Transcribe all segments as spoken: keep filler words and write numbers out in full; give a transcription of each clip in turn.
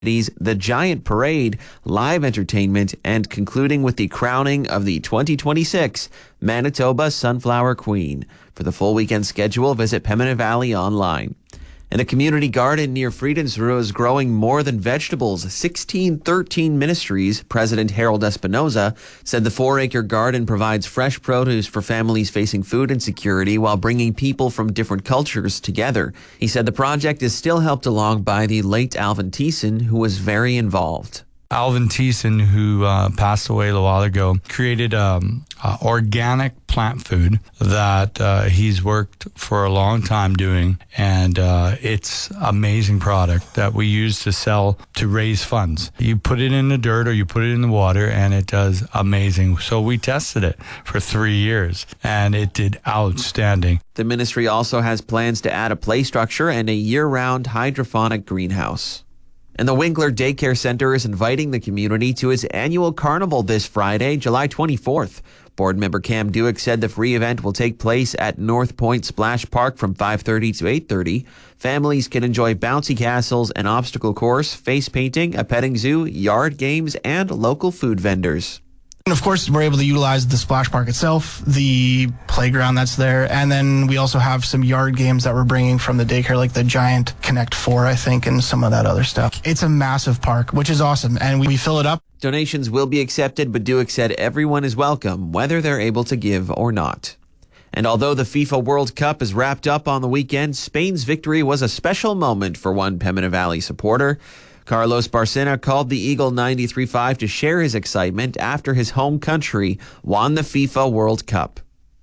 The Giant Parade, live entertainment, and concluding with the crowning of the twenty twenty-six Manitoba Sunflower Queen. For the full weekend schedule, visit Pembina Valley online. And a community garden near Friedensruhe is growing more than vegetables. sixteen thirteen Ministries President Harold Espinoza said the four-acre garden provides fresh produce for families facing food insecurity while bringing people from different cultures together. He said the project is still helped along by the late Alvin Thiessen, who was very involved. Alvin Thiessen, who uh, passed away a while ago, created um, uh, organic plant food that uh, he's worked for a long time doing, and uh, it's amazing product that we use to sell to raise funds. You put it in the dirt or you put it in the water, and it does amazing. So we tested it for three years, and it did outstanding. The ministry also has plans to add a play structure and a year-round hydroponic greenhouse. And the Winkler Daycare Center is inviting the community to its annual carnival this Friday, July twenty-fourth. Board member Cam Dewick said the free event will take place at North Point Splash Park from five thirty to eight thirty. Families can enjoy bouncy castles, an obstacle course, face painting, a petting zoo, yard games, and local food vendors. And of course, we're able to utilize the splash park itself, the playground that's there, and then we also have some yard games that we're bringing from the daycare, like the Giant Connect four, I think, and some of that other stuff. It's a massive park, which is awesome, and we fill it up. Donations will be accepted, but Dewick said everyone is welcome, whether they're able to give or not. And although the FIFA World Cup is wrapped up on the weekend, Spain's victory was a special moment for one Pembina Valley supporter. Carlos Barcena called the Eagle ninety-three five to share his excitement after his home country won the FIFA World Cup.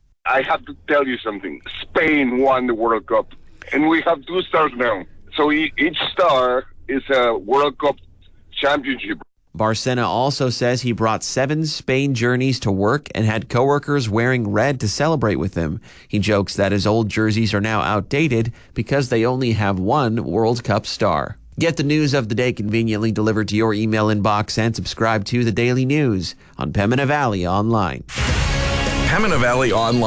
I have to tell you something. Spain won the World Cup, and we have two stars now. So each star is a World Cup championship. Barcena also says he brought seven Spain journeys to work and had coworkers wearing red to celebrate with him. He jokes that his old jerseys are now outdated because they only have one World Cup star. Get the news of the day conveniently delivered to your email inbox and subscribe to the Daily News on Pembina Valley Online. Pembina Valley Online.